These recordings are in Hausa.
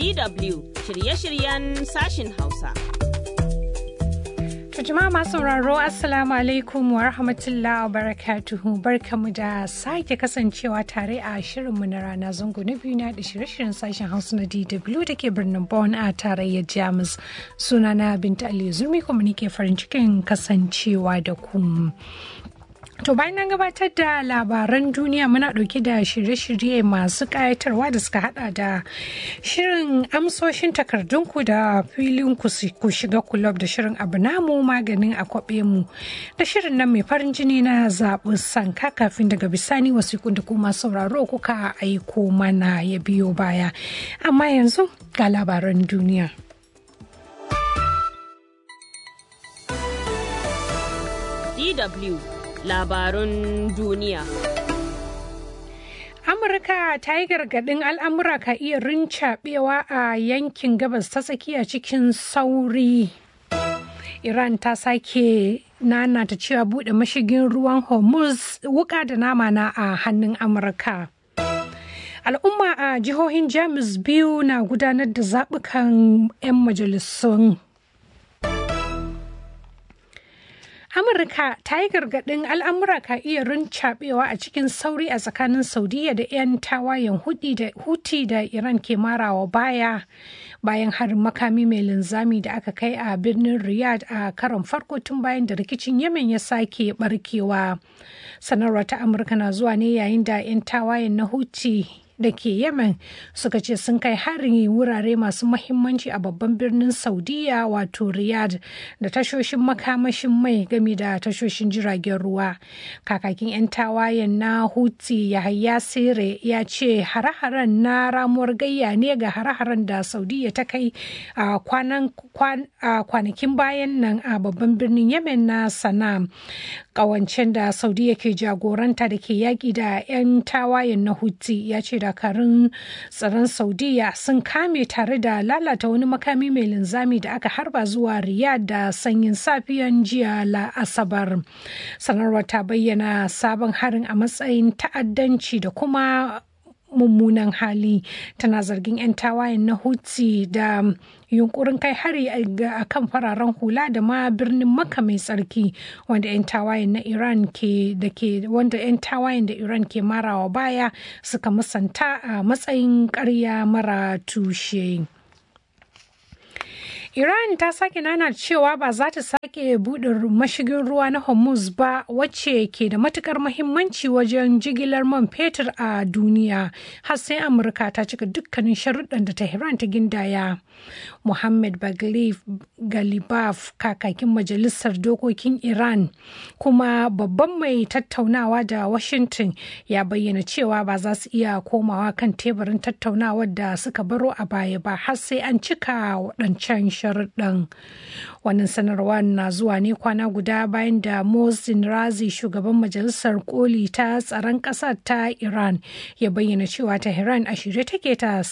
DW shirye-shiryen sashin Hausa. Jama'a masu sauraro Assalamu alaikum wa rahmatullahi wa barakatuhu, barkamu da sake kasancewa tare a shirinmu na rana zango na biyu na da shirye-shiryen sashen Hausa na DW da ke birnin Bonn a tarayyar Jamus. Sunana Binta Aliyu Zurmi kuma nake farin cikin kasancewa da ku. To bayan nan gabatar da labaran duniya muna ɗauke da shirye-shirye masu ƙayatarwa da suka hada da shirin amsoshin takardunku da filin ku shiga kulob da shirin abu namu maganin a kwaɓe mu da shirin nan mai farin jini na zaɓin sanka kafin daga bisani wasiƙun da kuma sauraro kuka aiko mana ya biyo baya. Amma yanzu ga labaran duniya. DW labarun duniya. Amurka ta yi gargaɗin al'amura ka iya rincaɓewa a yankin gabas ta tsakiya cikin sauri. Iran ta sake nanata cewa buɗe mashigin ruwan Hormuz wuƙa da nama na a hannun Amurka. Al'umma a jihohin Jamus biyu na gudanar da zaɓukan 'yan majalisun. Amurka ta yi gargaɗin al'amura ka iya rincaɓewa a cikin sauri a tsakanin Saudiya da 'yan tawayen Houthi da Iran ke marawa baya bayan harin makami mai linzami da aka kai a birnin Riyadh a karon farko tun bayan da rikicin Yemen ya sake barkewa. Sanarwar ta Amurka na zuwa ne yayin da 'yan tawayen na Houthi da ke Yemen suka ce sun kai hari wurare masu mahimmanci a babban birnin Saudiya wato Riyadh da tashoshin makamashin mai game da tashoshin jiragen ruwa. Kakakin 'yan tawayen na Houthi Yahya Sere ya ce hare-haren na ramuwar gayya ne ga hare-haren da Saudiya ta kai a kwanakin bayan nan a babban birnin Yemen na Sana'a. Ƙawancen da Saudiya ke jagoranta da ke yaƙi da 'yan tawayen na Houthi ya ce dakarun tsaron Saudiya sun kame tare da lalata wani makami mai linzami da aka harba zuwa Riyadh da sanyin safiyan jiya Asabar. Sanarwar ta bayyana sabon harin a matsayin ta'addanci da kuma mummunan hali. Tana zargin 'yan tawayen na Houthi da yunkurin kai hari a kan fararen hula da ma birnin Makka mai tsarki wanda 'yan tawayen da Iran ke marawa baya suka musanta a matsayin ƙarya mara tushe. Iran ta sake nana cewa ba za ta sake buɗe mashigin ruwa na Hormuz ba wacce ke da matukar muhimmanci wajen jigilar man fetur a duniya har sai Amurka ta cika dukkanin sharuɗan da Tehran ta gindaya. Mohammed Galibaf kakakin majalisar dokokin Iran kuma babban mai tattaunawa da Washington ya bayyana cewa ba za su iya komawa kan teburin tattaunawar da suka baro a baya ba har sai an cika waɗancan sharuɗan. Wannan sanarwa na zuwa ne kwana guda bayan da Mohsin Razi shugaban majalisar koli ta tsaron ƙasar ta Iran ya bayyana cewa Tehran a shirye take ta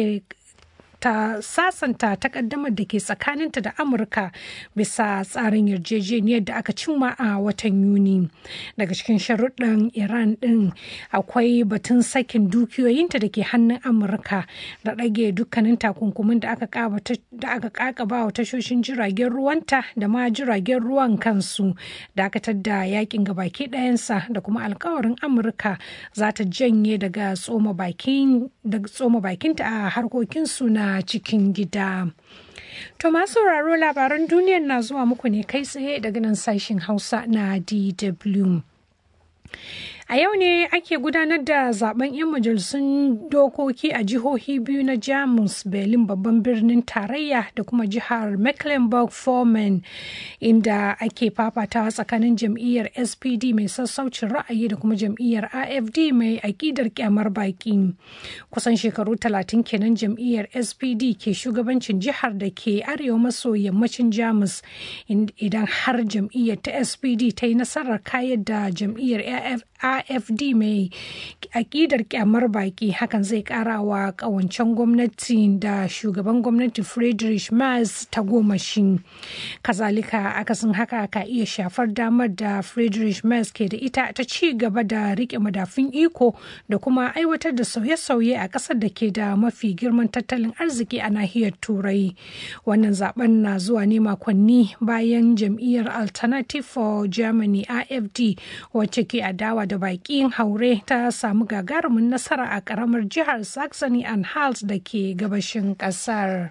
sasanta takaddamar da ke tsakaninta da Amurka bisa tsarin yarjejeniyar da aka cimma a watan Yuni. Daga cikin sharuɗan Iran ɗin akwai batun sakin dukiyoyinta da ke hannun Amurka da ɗage dukkanin takunkumin da aka kakaba wa tashoshin jiragen ruwanta da ma jiragen ruwan kansu, dakatar da yakin gabaki ɗayansa da kuma alkawarin Amurka za ta janye daga tsoma bakinta a harkokinsu na cikin gida. To masu sauraro labaran duniyar na zuwa muku ne kai tsaye daga nan sashen Hausa na DW. A yau ne ake gudanar da zaben 'yan majalisun dokoki a jihohi biyu na Jamus, Berlin babban birnin tarayya da kuma jihar Mecklenburg-Vorpommern, inda ake fafatawa tsakanin jam'iyyar SPD mai sassaucin ra'ayi da kuma jam'iyyar AfD mai aƙidar kyamar baki. Kusan shekaru 30 kenan jam'iyyar SPD ke shugabancin jihar da ke arewa maso yammacin Jamus, idan har jam'iyyar ta SPD ta yi nasarar kayar da jam'iyyar AFD mai aƙidar kyamar baki. Hakan zai ƙara wa ƙawancen gwamnati da shugaban gwamnati Friedrich Merz ta gomashi. Kazalika akasin haka ka iya shafar damar da Friedrich Merz ke da ita ta ci gaba da riƙe madafun iko da kuma aiwatar da sauye-sauye a ƙasar da ke da mafi girman tattalin arziki a nahiyar Turai. Wannan zaben na zuwa ne makonni bayan jam'iyyar Alternative for Germany AFD wacce ke adawa da baƙin haure ta samu gagarumin nasara a ƙaramar jihar Saxony-Anhalt da ke gabashin ƙasar.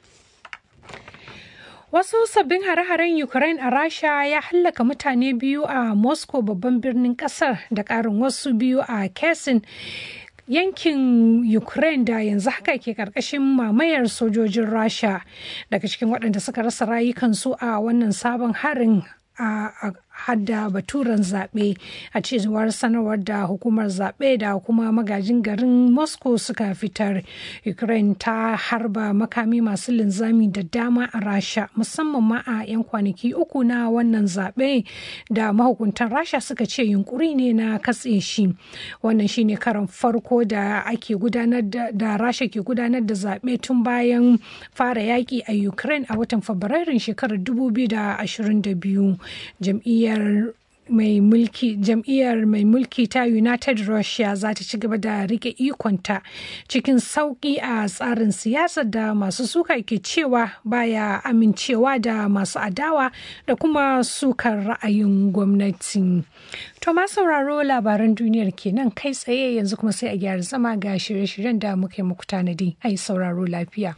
Wasu sabbin hare-haren Ukraine a Rasha ya hallaka mutane biyu a Moscow babban birnin ƙasar da ƙarin wasu biyu a Kherson yankin Ukraine da yanzu haka ke karkashin mamayar sojojin Rasha. Daga cikin waɗanda suka rasa rayukansu a wannan sabon harin a hadda baturen zaɓe, a cewar sanarwar da hukumar zaɓe da kuma magajin garin Moscow suka fitar. Ukraine ta harba makami masu linzami da dama a Rasha, musamman ma a 'yan kwanaki uku na wannan zaɓe da mahukuntan Rasha suka ce yunkuri ne na katse shi. Wannan shine karon farko da ake gudanar da Rasha ke gudanar da zaɓe tun bayan fara yaƙi a Ukraine a watan Fabrairun shekarar 2022. Jam'iyyar mai mulki ta United Russia za ta ci gaba da rike ikonta cikin sauƙi a tsarin siyasar da masu suka ke cewa baya amincewa da masu adawa da kuma sukar ra'ayin gwamnati. To ma sauraro labaran duniyar kenan kai tsaye, yanzu kuma sai a gyara zama ga shirye-shiryen da muke muku tanadi. Ai sauraro lafiya.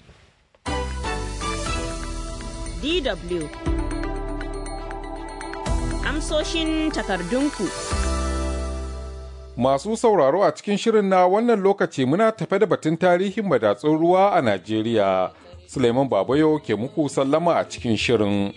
DW amsoshin takardunku. Masu sauraro a cikin shirin na wannan lokaci muna tafe da batun tarihin madatsun ruwa a Najeriya. Suleiman Babayo ke muku sallama a cikin shirin.